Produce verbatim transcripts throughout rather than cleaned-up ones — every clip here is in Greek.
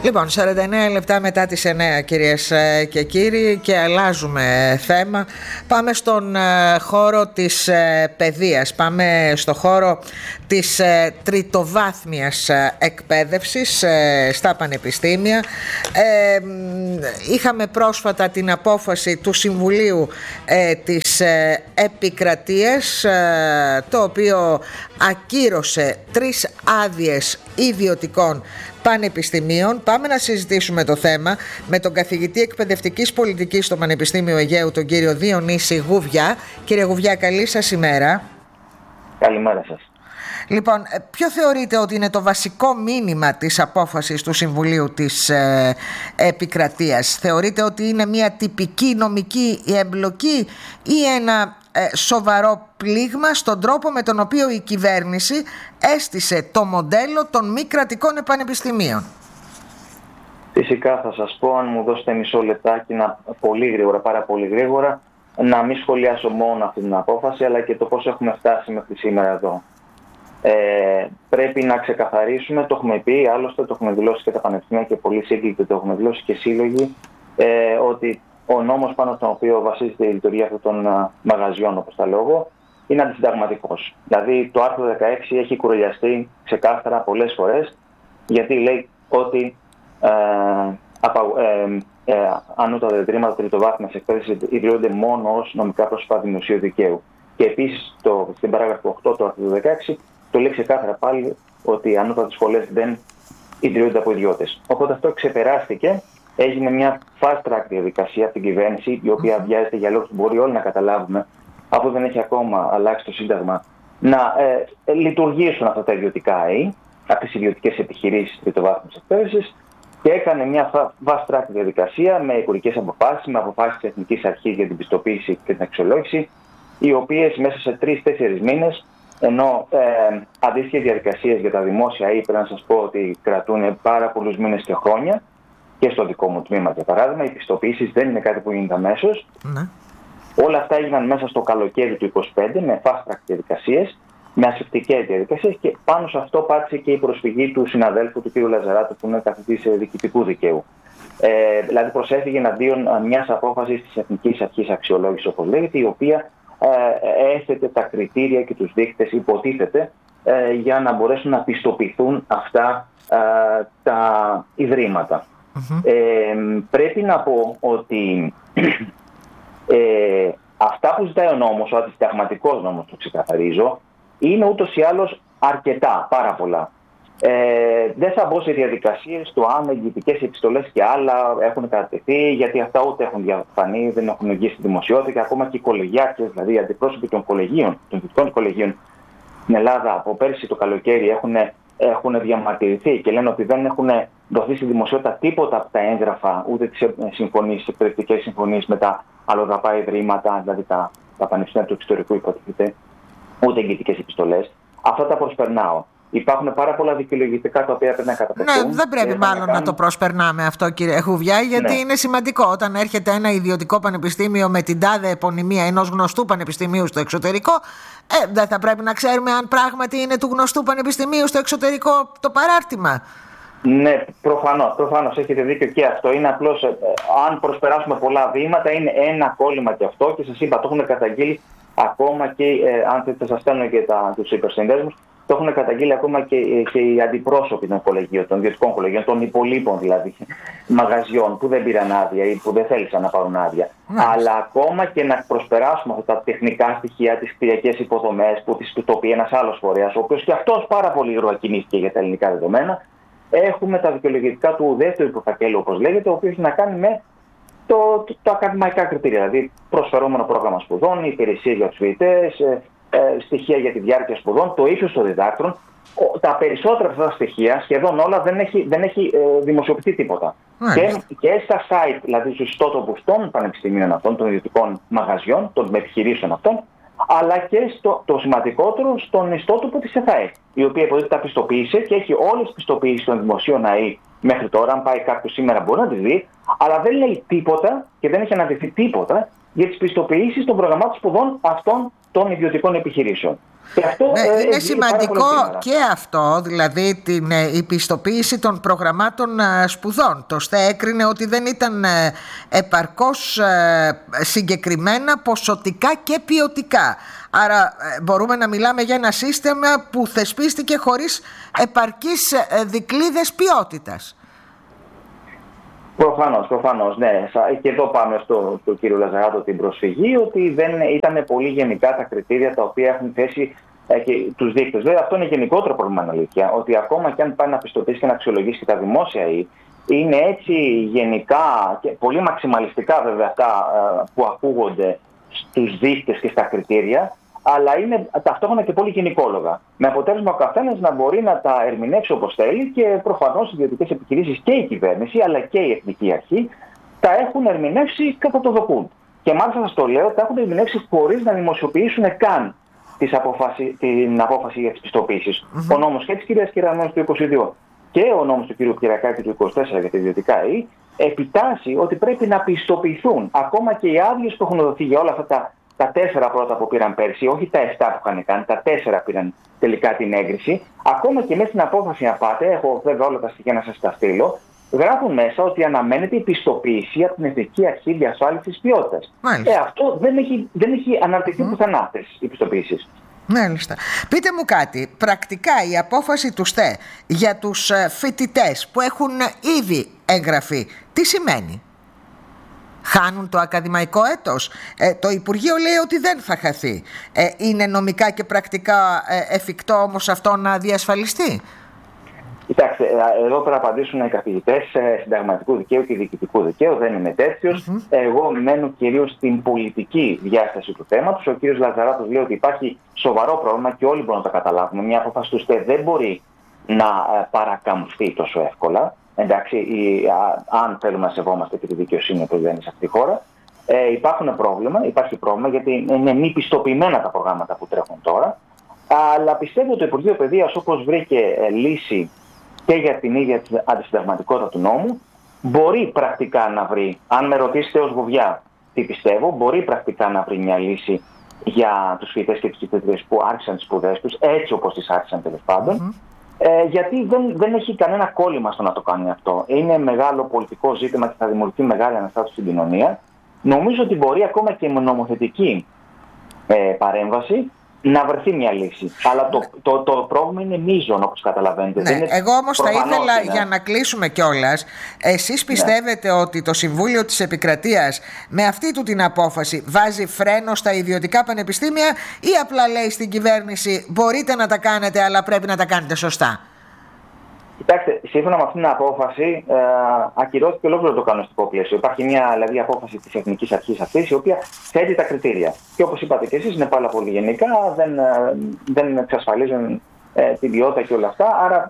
Λοιπόν, σαράντα εννέα λεπτά μετά τις εννέα, κυρίες και κύριοι, και αλλάζουμε θέμα. Πάμε στον χώρο της παιδείας, πάμε στο χώρο της τριτοβάθμιας εκπαίδευσης στα πανεπιστήμια. Ε, είχαμε πρόσφατα την απόφαση του Συμβουλίου ε, της Επικρατείας, ε, το οποίο ακύρωσε τρεις άδειες ιδιωτικών πανεπιστημίων. Πάμε να συζητήσουμε το θέμα με τον καθηγητή εκπαιδευτικής πολιτικής στο Πανεπιστήμιο Αιγαίου, τον κύριο Διονύση Γουβιά. Κύριε Γουβιά, καλή σας ημέρα. Καλημέρα σας. Λοιπόν, ποιο θεωρείτε ότι είναι το βασικό μήνυμα της απόφασης του Συμβουλίου της ε, Επικρατείας? Θεωρείτε ότι είναι μια τυπική νομική εμπλοκή ή ένα ε, σοβαρό πλήγμα στον τρόπο με τον οποίο η κυβέρνηση έστησε το μοντέλο των μη κρατικών πανεπιστημίων? Φυσικά θα σας πω, αν μου δώσετε μισό λεπτάκι, να, πολύ γρήγορα, πάρα πολύ γρήγορα, να μην σχολιάσω μόνο αυτή την απόφαση, αλλά και το πώς έχουμε φτάσει μέχρι σήμερα εδώ. Ε, πρέπει να ξεκαθαρίσουμε, το έχουμε πει, άλλωστε το έχουμε δηλώσει και τα πανεπιστήμια και πολλοί σύγκλητοι το έχουμε δηλώσει και σύλλογοι, ε, ότι ο νόμος πάνω στον οποίο βασίζεται η λειτουργία αυτών των uh, μαγαζιών, όπως τα λόγω, είναι αντισυνταγματικός. Δηλαδή το άρθρο δεκαέξι έχει κουρελιαστεί ξεκάθαρα πολλές φορές, γιατί λέει ότι ε, απα, ε, ε, ανώτατα ιδρύματα τριτοβάθμιας εκπαίδευσης ιδρύονται μόνο ως νομικά πρόσωπα δημοσίου δικαίου. Και επίσης το, στην παράγραφο οκτώ του άρθρου δεκαέξι το λέει ξεκάθαρα πάλι ότι οι ανώτατες σχολές δεν ιδρύονται από ιδιώτες. Οπότε αυτό ξεπεράστηκε. Έγινε μια fast track διαδικασία από την κυβέρνηση, η οποία βιάζεται για λόγους που μπορεί όλοι να καταλάβουμε, αφού δεν έχει ακόμα αλλάξει το Σύνταγμα, να ε, λειτουργήσουν αυτά τα ιδιωτικά ΑΕΗ, αυτές οι ιδιωτικές επιχειρήσεις τριτοβάθμιας εκπαίδευσης, και έκανε μια fast track διαδικασία με υπουργικές αποφάσεις, με αποφάσεις της Εθνικής Αρχής για την πιστοποίηση και την αξιολόγηση, οι οποίες μέσα σε τρεις-τέσσερις μήνες, ενώ ε, αντίστοιχες διαδικασίες για τα δημόσια ΑΕΗ, πρέπει να σας πω ότι κρατούν πάρα πολλούς μήνες και χρόνια. Και στο δικό μου τμήμα, για παράδειγμα, οι πιστοποιήσεις δεν είναι κάτι που γίνεται αμέσως. Ναι. Όλα αυτά έγιναν μέσα στο καλοκαίρι του είκοσι πέντε με fast track διαδικασίες, με ασφικτικές διαδικασίες, και πάνω σε αυτό πάτησε και η προσφυγή του συναδέλφου του κ. Λαζαράτου, που είναι καθηγητής διοικητικού δικαίου. Ε, δηλαδή προσέφυγε εναντίον μιας απόφασης της Εθνικής Αρχής Αξιολόγησης, όπως λέγεται, η οποία ε, έθετε τα κριτήρια και τους δείκτες, υποτίθεται, ε, για να μπορέσουν να πιστοποιηθούν αυτά ε, τα ιδρύματα. Mm-hmm. Ε, πρέπει να πω ότι ε, αυτά που ζητάει ο νόμος, ο αντισυνταγματικός νόμος, το ξεκαθαρίζω, είναι ούτως ή άλλως αρκετά, πάρα πολλά. Ε, δεν θα μπω σε διαδικασίες το αν εγγυητικές επιστολές και άλλα έχουν κατατεθεί, γιατί αυτά ούτε έχουν διαφανεί, δεν έχουν βγει στη δημοσιότητα, και ακόμα και οι κολεγιάτες, δηλαδή οι αντιπρόσωποι των κολεγίων, των δυτικών κολεγίων στην Ελλάδα από πέρσι το καλοκαίρι έχουν, έχουν διαμαρτυρηθεί και λένε ότι δεν έχουν δοθεί στη δημοσιότητα τίποτα από τα έγγραφα, ούτε τις συμφωνίες, τις εκπαιδευτικές συμφωνίες με τα αλλοδαπά ιδρύματα, δηλαδή τα, τα πανεπιστήμια του εξωτερικού, υποτίθεται, ούτε εγγυητικές επιστολές. Αυτά τα προσπερνάω. Υπάρχουν πάρα πολλά δικαιολογητικά τα οποία πρέπει να κατατεθούν. Ναι, δεν πρέπει μάλλον να, κάνουν... να το προσπερνάμε αυτό, κύριε Γουβιά, γιατί ναι. είναι σημαντικό. Όταν έρχεται ένα ιδιωτικό πανεπιστήμιο με την τάδε επωνυμία ενός γνωστού πανεπιστημίου στο εξωτερικό, ε, δεν θα πρέπει να ξέρουμε αν πράγματι είναι του γνωστού πανεπιστημίου στο εξωτερικό το παράρτημα? Ναι, προφανώς, προφανώς έχετε δίκιο και αυτό. Είναι απλώς, ε, αν προσπεράσουμε πολλά βήματα, είναι ένα κόλλημα και αυτό, και σας είπα, το έχουν καταγγείλει ακόμα και, ε, αν θέλετε, σας στέλνω και τα, τους υπερσυνδέσμους, το έχουν καταγγείλει ακόμα και, και οι αντιπρόσωποι των κολεγίων, των ιδιωτικών κολεγίων, των υπολείπων δηλαδή μαγαζιών που δεν πήραν άδεια ή που δεν θέλησαν να πάρουν άδεια. Mm. Αλλά ακόμα και να προσπεράσουμε αυτά τα τεχνικά στοιχεία, τις κτηριακές υποδομές που τις το πει ένας άλλος φορέας, ο οποίος και αυτός πάρα πολύ γρήγορα κινήθηκε για τα ελληνικά δεδομένα, έχουμε τα δικαιολογητικά του δεύτερου υποφακέλου, όπως λέγεται, ο οποίος έχει να κάνει με το, το, το ακαδημαϊκά κριτήρια, δηλαδή προσφερόμενο πρόγραμμα σπουδών, υπηρεσίες για τους φοιτητές, ε, ε, στοιχεία για τη διάρκεια σπουδών, το ύψος των διδάκτρων. Ο, τα περισσότερα αυτά τα στοιχεία, σχεδόν όλα, δεν έχει, δεν έχει ε, δημοσιοποιηθεί τίποτα. Mm. Και, και στα site, δηλαδή στους ιστότοπους των πανεπιστημίων αυτών, των ιδιωτικών μαγαζιών, των επιχειρήσεων αυτών, αλλά και στο, το σημαντικότερο, στον ιστότοπο της ΕΘΑΕ, η οποία υποτίθεται τα πιστοποίησε και έχει όλες τις πιστοποιήσεις των δημοσίων ΑΕΗ μέχρι τώρα. Αν πάει κάποιος σήμερα μπορεί να τις δει, αλλά δεν λέει τίποτα και δεν έχει αναδειχθεί τίποτα για τις πιστοποιήσεις των προγραμμάτων σπουδών αυτών των ιδιωτικών επιχειρήσεων. Και αυτό, ναι, ε, είναι σημαντικό και αυτό, δηλαδή την ε, πιστοποίηση των προγραμμάτων ε, σπουδών. Το ΣΤΕ έκρινε ότι δεν ήταν ε, επαρκώς ε, συγκεκριμένα ποσοτικά και ποιοτικά. Άρα ε, μπορούμε να μιλάμε για ένα σύστημα που θεσπίστηκε χωρίς επαρκείς ε, δικλείδες ποιότητας. Προφανώς, προφανώς, ναι. Και εδώ πάμε στο, στο κύριο Λαζαράτο την προσφυγή, ότι δεν ήταν πολύ γενικά τα κριτήρια τα οποία έχουν θέσει ε, και τους δείκτες. Βέβαια, αυτό είναι γενικότερο πρόβλημα, αλήθεια, ότι ακόμα και αν πάει να πιστοποιήσει και να αξιολογήσει και τα δημόσια ή, είναι έτσι γενικά και πολύ μαξιμαλιστικά βέβαια αυτά ε, που ακούγονται στους δείκτες και στα κριτήρια, αλλά είναι ταυτόχρονα και πολύ γενικόλογα. Με αποτέλεσμα ο καθένας να μπορεί να τα ερμηνεύσει όπως θέλει και προφανώς οι ιδιωτικές επιχειρήσεις και η κυβέρνηση αλλά και η Εθνική Αρχή τα έχουν ερμηνεύσει κατά το δοκούν. Και μάλιστα σας το λέω, τα έχουν ερμηνεύσει χωρίς να δημοσιοποιήσουν καν τις αποφάση, την απόφαση για τις πιστοποίησεις. Mm-hmm. Ο νόμος και της κυρίας Κεραμέως του είκοσι δύο και ο νόμος του κ. Κυριακάκη του είκοσι τέσσερα για τα ιδιωτικά ή επιτάσσει ότι πρέπει να πιστοποιηθούν ακόμα και οι άδειες που έχουν δοθεί για όλα αυτά τα. Τα τέσσερα πρώτα που πήραν πέρσι, όχι τα εφτά που είχαν κάνει, τα τέσσερα πήραν τελικά την έγκριση. Ακόμα και μέσα στην απόφαση να πάτε, έχω βέβαια όλα τα στοιχεία να σας τα στείλω, γράφουν μέσα ότι αναμένεται η πιστοποίηση από την Εθνική Αρχή Διασφάλισης Ποιότητας. Ε, αυτό δεν έχει, δεν έχει αναρτηθεί mm. πουθενά αυτές οι πιστοποίησεις. Μάλιστα. Πείτε μου κάτι, πρακτικά η απόφαση του ΣΤΕ για τους φοιτητές που έχουν ήδη εγγραφεί, τι σημαίνει? Χάνουν το ακαδημαϊκό έτος? Ε, το Υπουργείο λέει ότι δεν θα χαθεί. Ε, είναι νομικά και πρακτικά ε, εφικτό όμως αυτό να διασφαλιστεί? Κοιτάξτε, εδώ πρέπει να απαντήσουν οι καθηγητές συνταγματικού δικαίου και διοικητικού δικαίου. Δεν είμαι τέτοιος. Mm-hmm. Εγώ μένω κυρίως στην πολιτική διάσταση του θέματος. Ο κ. Λαζαράτος λέει ότι υπάρχει σοβαρό πρόβλημα και όλοι μπορούν να το καταλάβουμε. Μια απόφαση του ΣΤΕ δεν μπορεί να παρακαμφθεί τόσο εύκολα. Εντάξει, η, α, αν θέλουμε να σεβόμαστε και τη δικαιοσύνη που δεν είναι σε αυτή τη χώρα, ε, υπάρχουν πρόβλημα, υπάρχει πρόβλημα γιατί είναι μη πιστοποιημένα τα προγράμματα που τρέχουν τώρα. Αλλά πιστεύω ότι το Υπουργείο Παιδείας, όπως βρήκε ε, λύση και για την ίδια την αντισυνταγματικότητα του νόμου, μπορεί πρακτικά να βρει, αν με ρωτήσετε ως Βουβιά τι πιστεύω, μπορεί πρακτικά να βρει μια λύση για τους φοιτητές και τις φοιτήτριες που άρχισαν τις σπουδές τους, έτσι όπως τις άρχισαν τέλος πάντων. Mm-hmm. Ε, γιατί δεν, δεν έχει κανένα κόλλημα στο να το κάνει αυτό. Είναι μεγάλο πολιτικό ζήτημα και θα δημιουργηθεί μεγάλη αναστάτωση στην κοινωνία. Νομίζω ότι μπορεί ακόμα και με νομοθετική ε, παρέμβαση να βρεθεί μια λύση. Αλλά το, το, το πρόβλημα είναι μείζον, όπως καταλαβαίνετε. Ναι, είναι εγώ όμως θα ήθελα, είναι. για να κλείσουμε κιόλας, εσείς πιστεύετε ναι. ότι το Συμβούλιο της Επικρατείας με αυτή του την απόφαση βάζει φρένο στα ιδιωτικά πανεπιστήμια ή απλά λέει στην κυβέρνηση μπορείτε να τα κάνετε αλλά πρέπει να τα κάνετε σωστά? Κοιτάξτε, σύμφωνα με αυτήν την απόφαση, ε, ακυρώθηκε ολόκληρο το κανονιστικό πλαίσιο. Υπάρχει μια δηλαδή, απόφαση της Εθνικής Αρχής αυτής, η οποία θέτει τα κριτήρια. Και όπως είπατε και εσείς, είναι πάρα πολύ γενικά, δεν, ε, δεν εξασφαλίζουν ε, την ποιότητα και όλα αυτά. Άρα,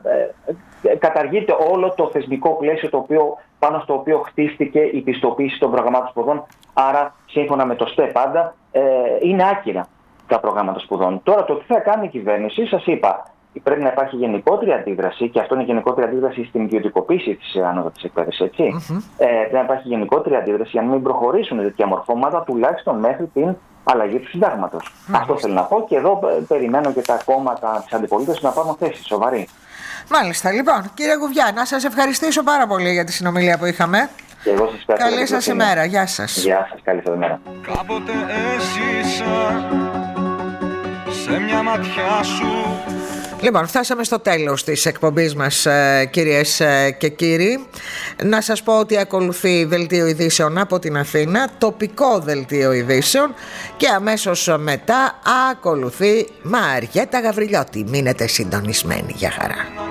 ε, καταργείται όλο το θεσμικό πλαίσιο το οποίο, πάνω στο οποίο χτίστηκε η πιστοποίηση των προγραμμάτων σπουδών. Άρα, σύμφωνα με το ΣΤΕ πάντα, ε, είναι άκυρα τα προγράμματα σπουδών. Τώρα, το τι θα κάνει η κυβέρνηση, σας είπα. Πρέπει να υπάρχει γενικότερη αντίδραση, και αυτό είναι γενικότερη αντίδραση στην ιδιωτικοποίηση της ανώτατης εκπαίδευσης, έτσι. Mm-hmm. Ε, πρέπει να υπάρχει γενικότερη αντίδραση για να μην προχωρήσουν τέτοια μορφώματα, τουλάχιστον μέχρι την αλλαγή του συντάγματος. Mm-hmm. Αυτό θέλω να πω, και εδώ περιμένω και τα κόμματα της αντιπολίτευσης να πάρουν θέση σοβαρή. Μάλιστα. Λοιπόν, κύριε Γουβιά, να σας ευχαριστήσω πάρα πολύ για τη συνομιλία που είχαμε. Και εγώ σας ευχαριστώ. Καλή σας ημέρα. Γεια σας. Γεια σας. Καλή σας ημέρα. Κάποτε έζησα σε μια ματιά σου. Λοιπόν, φτάσαμε στο τέλος της εκπομπής μας, κυρίες και κύριοι. Να σας πω ότι ακολουθεί δελτίο ειδήσεων από την Αθήνα, τοπικό δελτίο ειδήσεων, και αμέσως μετά ακολουθεί Μαριέτα Γαβριλιώτη. Μείνετε συντονισμένοι. Γεια χαρά.